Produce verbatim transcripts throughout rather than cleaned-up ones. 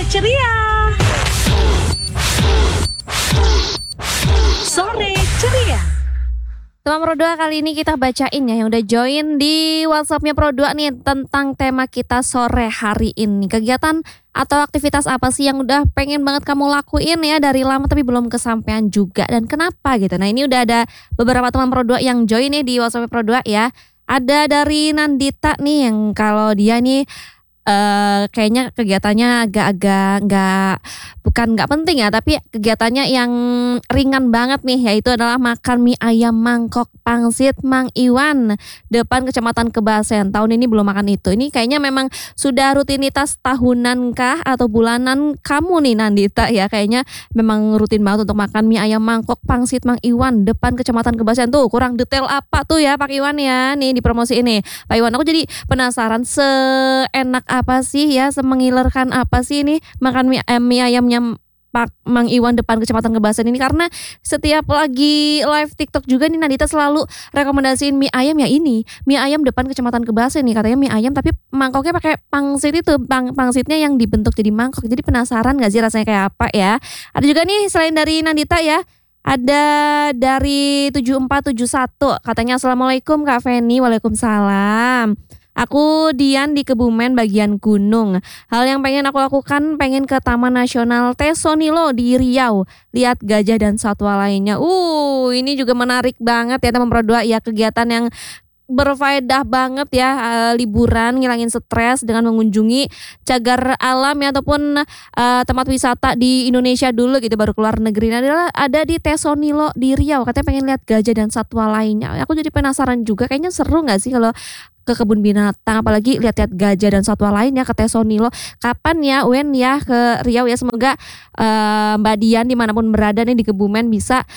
ceria. Sore ceria. Teman Pro dua, kali ini kita bacain ya yang udah join di WhatsAppnya Pro dua nih tentang tema kita sore hari ini. Kegiatan atau aktivitas apa sih yang udah pengen banget kamu lakuin ya dari lama tapi belum kesampaian juga, dan kenapa gitu. Nah, ini udah ada beberapa teman Pro dua yang join nih di WhatsApp Pro dua ya. Ada dari Nandita nih yang kalau dia nih Uh, kayaknya kegiatannya agak-agak nggak bukan nggak penting ya, tapi kegiatannya yang ringan banget nih, yaitu adalah makan mie ayam mangkok pangsit Mang Iwan depan Kecamatan Kebasen. Tahun ini belum makan itu. Ini kayaknya memang sudah rutinitas tahunan kah atau bulanan kamu nih Nandita ya, kayaknya memang rutin banget untuk makan mie ayam mangkok pangsit Mang Iwan depan Kecamatan Kebasen. Tuh kurang detail apa tuh ya Pak Iwan ya, nih di promosi ini Pak Iwan. Aku jadi penasaran, seenak apa sih ya, semengilerkan apa sih ini makan mie, eh, mie ayamnya Pak Mang Iwan depan Kecamatan Kebasen ini, karena setiap lagi live TikTok juga nih Nandita selalu rekomendasiin mie ayam ya, ini mie ayam depan Kecamatan Kebasen nih, katanya mie ayam tapi mangkoknya pakai pangsit itu, pang, pangsitnya yang dibentuk jadi mangkok. Jadi penasaran gak sih rasanya kayak apa ya. Ada juga nih selain dari Nandita ya, ada dari tujuh empat tujuh satu, katanya Assalamualaikum Kak Feni. Waalaikumsalam. Aku Dian di Kebumen bagian gunung. Hal yang pengen aku lakukan, pengen ke Taman Nasional Tesonilo di Riau, lihat gajah dan satwa lainnya. Uh, ini juga menarik banget ya teman Pro dua ya, kegiatan yang berfaedah banget ya, uh, liburan ngilangin stres dengan mengunjungi cagar alam ya, ataupun uh, tempat wisata di Indonesia dulu gitu baru keluar negeri. Nah, adalah ada di Tesonilo di Riau, katanya pengen lihat gajah dan satwa lainnya. Aku jadi penasaran juga, kayaknya seru nggak sih kalau ke kebun binatang, apalagi lihat-lihat gajah dan satwa lainnya ke Tesonilo. Kapan ya Wen ya ke Riau ya, semoga uh, Mbak Dian dimanapun berada nih di Kebumen bisa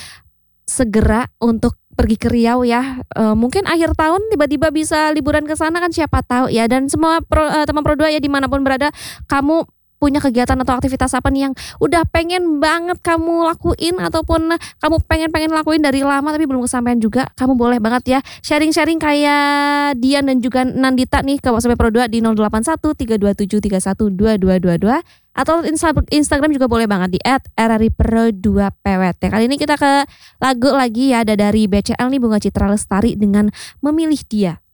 segera untuk pergi ke Riau ya. E, mungkin akhir tahun tiba-tiba bisa liburan ke sana kan, siapa tahu ya. Dan semua pro, e, teman Pro dua ya dimanapun berada, kamu punya kegiatan atau aktivitas apa nih yang udah pengen banget kamu lakuin, ataupun kamu pengen-pengen lakuin dari lama tapi belum kesampaian juga, kamu boleh banget ya sharing-sharing kayak Dian dan juga Nandita nih ke WhatsApp Pro dua di nol delapan satu tiga dua tujuh tiga satu dua dua dua dua, atau Instagram juga boleh banget di et r r i pro dua p w t. Kali ini kita ke lagu lagi ya, ada dari B C L nih, Bunga Citra Lestari dengan Memilih Dia.